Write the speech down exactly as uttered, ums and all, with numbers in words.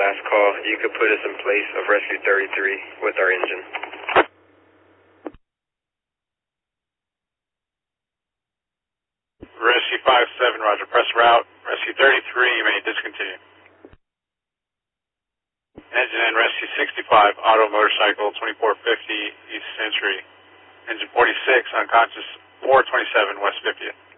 last call. You could put us in place of Rescue thirty-three with our engine. Rescue five seven, roger. Press route. Rescue thirty-three, you may discontinue. Engine in Rescue sixty-five, auto motorcycle, twenty-four fifty East Century. Engine forty-six, unconscious, four twenty-seven West fiftieth.